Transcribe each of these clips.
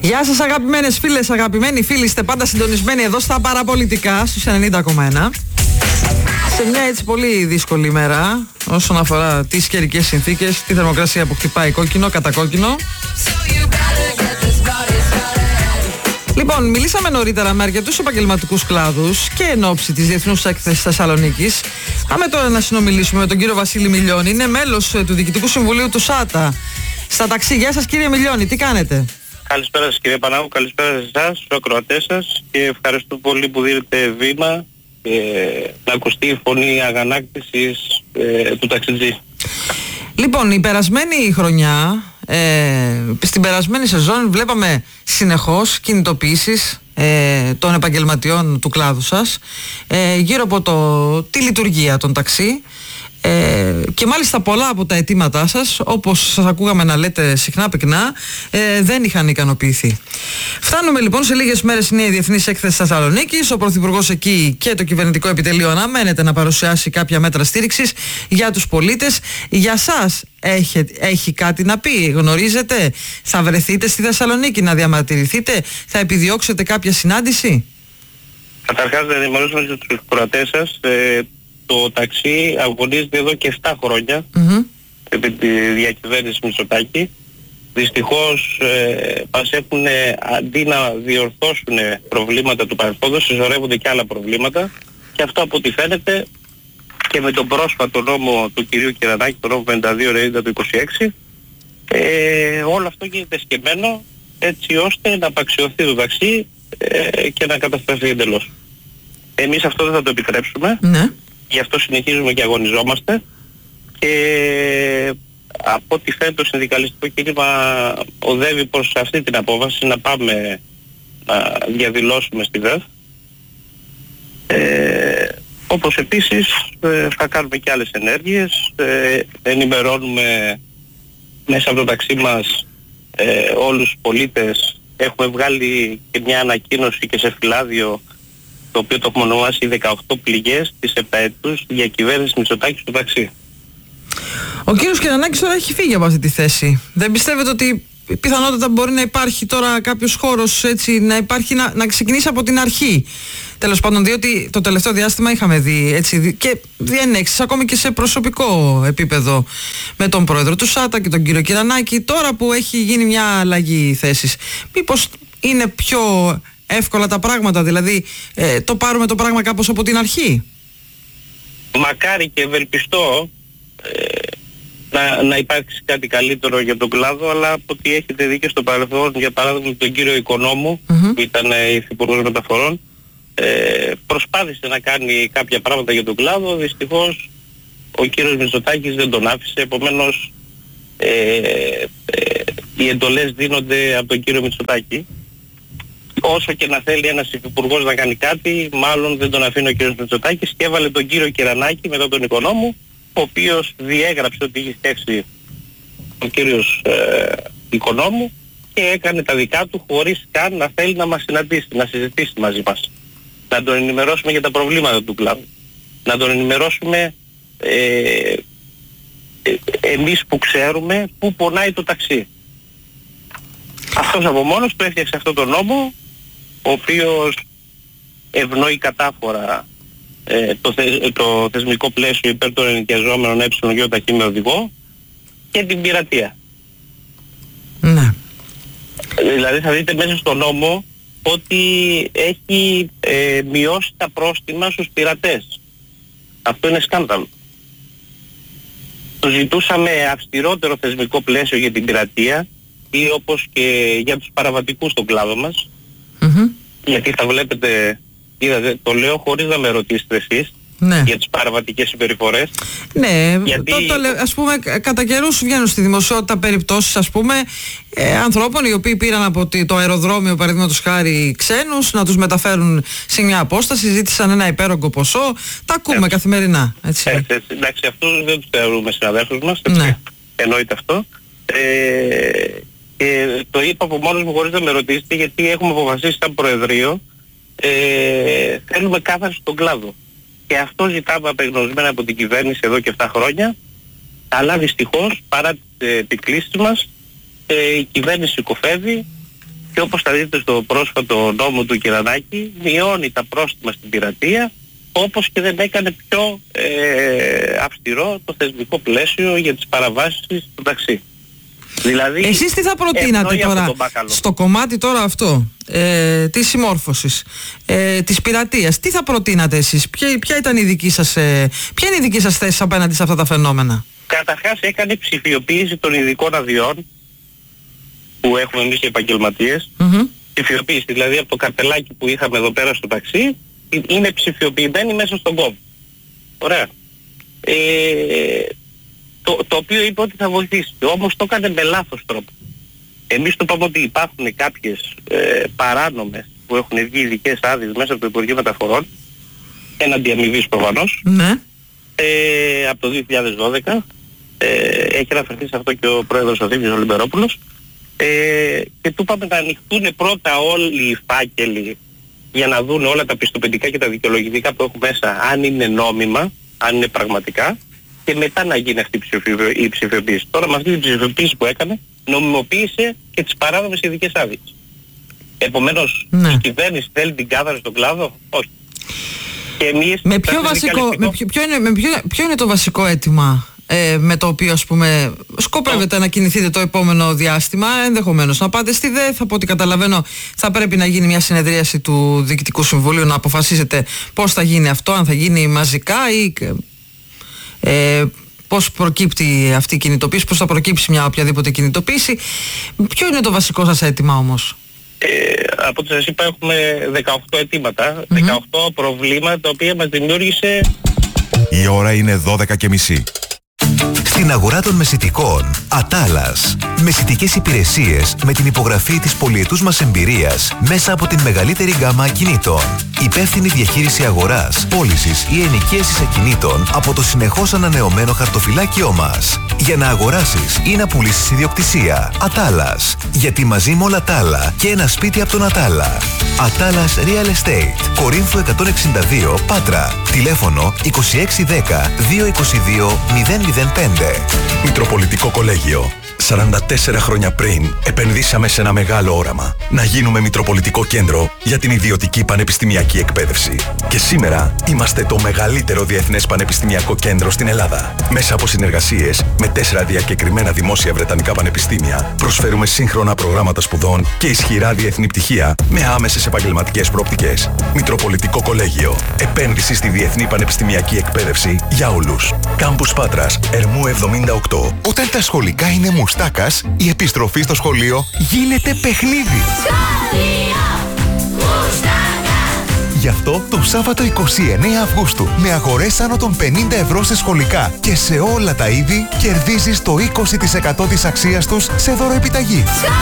Γεια σας αγαπημένες φίλες, αγαπημένοι φίλοι, είστε πάντα συντονισμένοι εδώ στα παραπολιτικά στους 90,1. Σε μια έτσι πολύ δύσκολη ημέρα όσον αφορά τις καιρικές συνθήκες, τη θερμοκρασία που χτυπάει κόκκινο, κατά κόκκινο. Λοιπόν, μιλήσαμε νωρίτερα με αρκετούς επαγγελματικούς κλάδους και εν ώψη της Διεθνούς Έκθεσης Θεσσαλονίκης. Πάμε τώρα να συνομιλήσουμε με τον κύριο Βασίλη Μιλιώνη, είναι μέλος του Διοικητικού Συμβουλίου του ΣΑΤΑ. Στα ταξί, γεια σας κύριε Μιλιώνη, τι κάνετε? Καλησπέρα σας κύριε Πανάγου, καλησπέρα σε εσάς, στους ακροατές σας και ευχαριστώ πολύ που δίνετε βήμα να ακουστεί η φωνή αγανάκτησης του ταξιτζή. Λοιπόν, η περασμένη χρονιά, στην περασμένη σεζόν βλέπαμε συνεχώς κινητοποιήσεις των επαγγελματιών του κλάδου σας γύρω από τη λειτουργία των ταξί. Και μάλιστα πολλά από τα αιτήματά σας, όπως σας ακούγαμε να λέτε συχνά πυκνά, δεν είχαν ικανοποιηθεί. Φτάνουμε λοιπόν σε λίγες μέρες, είναι η Διεθνής Έκθεση Θεσσαλονίκης. Ο Πρωθυπουργός εκεί και το κυβερνητικό επιτελείο αναμένεται να παρουσιάσει κάποια μέτρα στήριξης για τους πολίτες. Για σας έχει κάτι να πει? Γνωρίζετε, θα βρεθείτε στη Θεσσαλονίκη να διαμαρτυρηθείτε, θα επιδιώξετε κάποια συνάντηση? Καταρχάς να ενημερώσουμε τους ακροατές σας. Το ταξί αγωνίζεται εδώ και 7 χρόνια επί τη διακυβέρνηση Μητσοτάκη. Δυστυχώς μας έχουν, αντί να διορθώσουν προβλήματα του παρελθόντος, συσσωρεύονται και άλλα προβλήματα, και αυτό από ό,τι φαίνεται και με τον πρόσφατο νόμο του κυρίου Κυρανάκη, τον νόμο 52-90 του 26, όλο αυτό γίνεται σκεμμένο έτσι ώστε να απαξιωθεί το ταξί και να καταστραφεί εντελώς. Εμείς αυτό δεν θα το επιτρέψουμε. Ναι. Γι' αυτό συνεχίζουμε και αγωνιζόμαστε και από ό,τι φαίνεται το συνδικαλιστικό κίνημα οδεύει προς αυτή την απόφαση να πάμε να διαδηλώσουμε στη ΔΕΘ. Όπως επίσης θα κάνουμε και άλλες ενέργειες, ενημερώνουμε μέσα από το ταξί μας όλους τους πολίτες. Έχουμε βγάλει και μια ανακοίνωση και σε φυλάδιο, το οποίο το έχουμε ονομάσει 18 πληγές της επταετούς διακυβέρνησης Μητσοτάκη στο ταξί. Ο κύριος Κυρανάκης τώρα έχει φύγει από αυτή τη θέση. Δεν πιστεύετε ότι πιθανότατα μπορεί να υπάρχει τώρα κάποιος χώρος έτσι, να υπάρχει, να ξεκινήσει από την αρχή? Τέλος πάντων, διότι το τελευταίο διάστημα είχαμε δει έτσι, και διενέξεις ακόμη και σε προσωπικό επίπεδο με τον πρόεδρο του ΣΑΤΑ και τον κύριο Κυρανάκη. Τώρα που έχει γίνει μια αλλαγή θέσης, μήπως είναι πιο εύκολα τα πράγματα, δηλαδή το πάρουμε το πράγμα κάπως από την αρχή? Μακάρι και ευελπιστώ να υπάρξει κάτι καλύτερο για τον κλάδο, αλλά από ό,τι έχετε δει και στο παρελθόν, για παράδειγμα τον κύριο Οικονόμου, που ήταν υφυπουργός μεταφορών, προσπάθησε να κάνει κάποια πράγματα για τον κλάδο. Δυστυχώς ο κύριος Μητσοτάκης δεν τον άφησε, επομένως οι εντολές δίνονται από τον κύριο Μητσοτάκη. Όσο και να θέλει ένας υφυπουργός να κάνει κάτι, μάλλον δεν τον αφήνει ο κύριος Μητσοτάκης και έβαλε τον κύριο Κυρανάκη μετά τον Οικονόμου, ο οποίος διέγραψε ότι είχε στέψει ο κύριος Οικονόμου και έκανε τα δικά του χωρίς καν να θέλει να μας συναντήσει, να συζητήσει μαζί μας. Να τον ενημερώσουμε για τα προβλήματα του κλάδου. Να τον ενημερώσουμε εμείς που ξέρουμε πού πονάει το ταξί. Αυτός από μόνος του έφτιαξε αυτό το νόμο, ο οποίος ευνοεί κατάφορα το θεσμικό πλαίσιο υπέρ των ενοικιαζόμενων ΕΙ με οδηγό και την πειρατεία. Ναι. Δηλαδή θα δείτε μέσα στο νόμο ότι έχει μειώσει τα πρόστιμα στους πειρατές. Αυτό είναι σκάνδαλο. Το ζητούσαμε αυστηρότερο θεσμικό πλαίσιο για την πειρατεία ή όπως και για τους παραβατικούς στον κλάδο μας. Γιατί θα βλέπετε, είδατε, το λέω χωρίς να με ρωτήσετε εσείς, ναι, για τις παραβατικές συμπεριφορές. Ναι, γιατί ας πούμε κατά καιρούς βγαίνουν στη δημοσιότητα περιπτώσεις, ας πούμε, ανθρώπων οι οποίοι πήραν από το αεροδρόμιο, παραδείγματος χάρη, ξένους, να τους μεταφέρουν σε μια απόσταση, ζήτησαν ένα υπέρογκο ποσό, τα ακούμε καθημερινά. Έτσι. Εντάξει, αυτούς δεν τους θεωρούμε συναδέλφους μας, ναι, εννοείται αυτό. Το είπα από μόνος μου χωρίς να με ρωτήσετε, γιατί έχουμε αποφασίσει σαν Προεδρείο, θέλουμε κάθαρση στον κλάδο. Και αυτό ζητάμε απεγνωσμένα από την κυβέρνηση εδώ και 7 χρόνια, αλλά δυστυχώς παρά τις επικλήσεις μας η κυβέρνηση κοφεύει και όπως θα δείτε στο πρόσφατο νόμο του Κυρανάκη, μειώνει τα πρόστιμα στην πειρατεία, όπως και δεν έκανε πιο αυστηρό το θεσμικό πλαίσιο για τις παραβάσεις στο ταξί. Δηλαδή, εσείς τι θα προτείνατε τώρα στο κομμάτι τώρα αυτό της συμμόρφωσης, της πειρατείας? Τι θα προτείνατε εσείς? Ποια είναι η δική σας θέση απέναντι σε αυτά τα φαινόμενα? Καταρχάς έκανε ψηφιοποίηση των ειδικών αδειών που έχουμε εμείς οι επαγγελματίες. Ψηφιοποίηση, δηλαδή από το καρτελάκι που είχαμε εδώ πέρα στο ταξί, είναι ψηφιοποιημένη μέσα στον κόμβο. Ωραία. Το οποίο είπε ότι θα βοηθήσει. Όμως το έκανε με λάθος τρόπο. Εμείς του είπαμε ότι υπάρχουν κάποιες παράνομες που έχουν βγει ειδικές άδειες μέσα από το Υπουργείο Μεταφορών, έναντι αμοιβής προφανώς, από το 2012. Έχει αναφερθεί σε αυτό και ο πρόεδρος ο Θήμιος Ολυμπερόπουλος, και του είπαμε να ανοιχτούν πρώτα όλοι οι φάκελοι για να δουν όλα τα πιστοποιητικά και τα δικαιολογητικά που έχουν μέσα, αν είναι νόμιμα, αν είναι πραγματικά, και μετά να γίνει αυτή η ψηφιοποίηση. Τώρα με αυτή την ψηφιοποίηση που έκανε, νομιμοποίησε και τις παράνομες ειδικές άδειες. Επομένως, η κυβέρνηση θέλει την κάθαρση στον κλάδο? Όχι. Και εμείς ποιο είναι το βασικό αίτημα με το οποίο, ας πούμε, σκοπεύετε να κινηθείτε το επόμενο διάστημα? Ενδεχομένως να πάτε στη ΔΕ, από ό,τι καταλαβαίνω θα πρέπει να γίνει μια συνεδρίαση του Διοικητικού Συμβουλίου, να αποφασίσετε πώς θα γίνει αυτό, αν θα γίνει μαζικά ή πώς προκύπτει αυτή η κινητοποίηση, πώς θα προκύψει μια οποιαδήποτε κινητοποίηση. Ποιο είναι το βασικό σας αίτημα όμως? Από ό,τι σας είπα, έχουμε 18 αιτήματα, 18 προβλήματα τα οποία μας δημιούργησε. Η ώρα είναι 12:30. Στην αγορά των μεσιτικών, Ατάλας. Μεσιτικές υπηρεσίες με την υπογραφή της πολυετούς μας εμπειρίας μέσα από την μεγαλύτερη γκάμα ακινήτων. Υπεύθυνη διαχείριση αγοράς, πώλησης ή ενοικίασης ακινήτων από το συνεχώς ανανεωμένο χαρτοφυλάκιό μας. Για να αγοράσεις ή να πουλήσεις ιδιοκτησία. Ατάλας. Γιατί μαζί με όλα τα άλλα και ένα σπίτι από τον Ατάλα. Ατάλας Real Estate. Κορίνθου 162, Πάτρα. Τηλέφωνο 2610 222 005. Μητροπολιτικό Κολέγιο. 44 χρόνια πριν επενδύσαμε σε ένα μεγάλο όραμα. Να γίνουμε Μητροπολιτικό Κέντρο για την ιδιωτική πανεπιστημιακή εκπαίδευση. Και σήμερα είμαστε το μεγαλύτερο διεθνές πανεπιστημιακό κέντρο στην Ελλάδα. Μέσα από συνεργασίες με 4 διακεκριμένα δημόσια βρετανικά πανεπιστήμια, προσφέρουμε σύγχρονα προγράμματα σπουδών και ισχυρά διεθνή πτυχία με άμεσες επαγγελματικές προοπτικές. Μητροπολιτικό Κολέγιο. Επένδυση στη διεθνή πανεπιστημιακή εκπαίδευση για όλους. Κάμπους Πάτρας, Ερμού 78. Όταν τα σχολικά είναι μουστάκας, η επιστροφή στο σχολείο γίνεται παιχνίδι. Γι' αυτό το Σάββατο 29 Αυγούστου, με αγορές άνω των 50 ευρώ σε σχολικά και σε όλα τα είδη, κερδίζεις το 20% της αξίας τους σε δωροεπιταγή.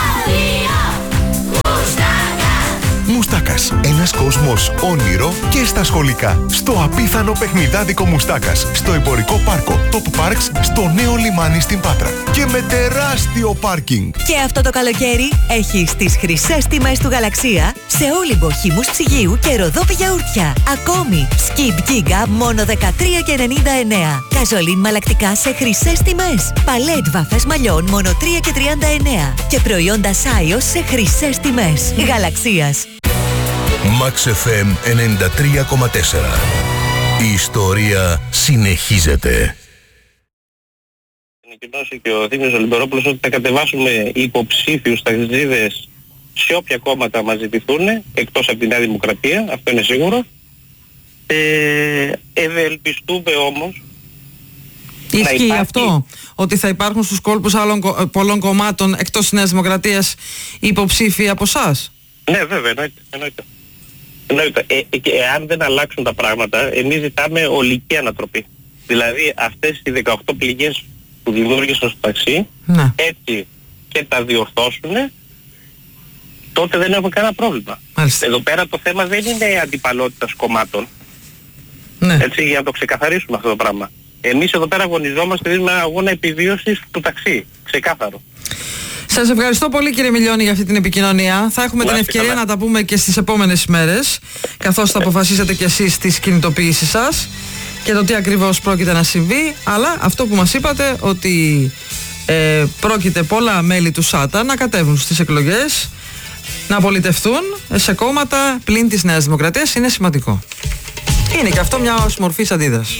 Μουστάκας. Ένας κόσμος όνειρο και στα σχολικά. Στο απίθανο παιχνιδάδικο Μουστάκας. Στο εμπορικό πάρκο Top Parks, στο νέο λιμάνι στην Πάτρα. Και με τεράστιο πάρκινγκ. Και αυτό το καλοκαίρι έχεις τις χρυσές τιμές του Γαλαξία σε Όλυμπο, χυμούς ψυγείου και ροδόπι γιαούρτια. Ακόμη, Skip Giga μόνο 13,99. Καζολίν μαλακτικά σε χρυσές τιμές. Παλέτ βαφές μαλλιών μόνο 3,39. Και προϊόντα Σάιος σε χρυσές τιμές. Γαλαξίας. Max FM 93,4. Η ιστορία συνεχίζεται. Ανακοινώσει και ο Θήμιος Ολυμπερόπουλος ότι θα κατεβάσουμε υποψήφιους ταξιδίδες σε όποια κόμματα μας ζητηθούν, εκτός από τη Νέα Δημοκρατία, αυτό είναι σίγουρο. Ευελπιστούμε όμως. Ισχύει αυτό, ότι θα υπάρχουν στους κόλπους πολλών κομμάτων εκτός της Νέας Δημοκρατίας υποψήφοι από εσάς? Ναι, βέβαια, εννοείται. Και εάν δεν αλλάξουν τα πράγματα, εμείς ζητάμε ολική ανατροπή. Δηλαδή αυτές οι 18 πληγές που δημιούργησαν στο ταξί, έτσι και τα διορθώσουν, τότε δεν έχουμε κανένα πρόβλημα. Μάλιστα. Εδώ πέρα το θέμα δεν είναι αντιπαλότητα κομμάτων. Ναι. Έτσι, για να το ξεκαθαρίσουμε αυτό το πράγμα. Εμείς εδώ πέρα αγωνιζόμαστε, δίνουμε ένα αγώνα επιβίωσης του ταξί. Ξεκάθαρο. Σας ευχαριστώ πολύ, κύριε Μιλιώνη, για αυτή την επικοινωνία. Θα έχουμε την ευκαιρία να τα πούμε και στις επόμενες ημέρες, καθώς θα αποφασίσετε κι εσείς τις κινητοποιήσεις σας και το τι ακριβώς πρόκειται να συμβεί. Αλλά αυτό που μας είπατε, ότι πρόκειται πολλά μέλη του ΣΑΤΑ να κατέβουν στις εκλογές να πολιτευτούν σε κόμματα πλην της Νέας Δημοκρατίας είναι σημαντικό. Είναι και αυτό μια μορφή αντίδραση.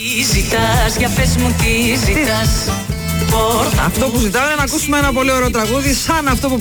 Αυτό που ζητάω είναι να ακούσουμε ένα πολύ ωραίο τραγούδι σαν αυτό που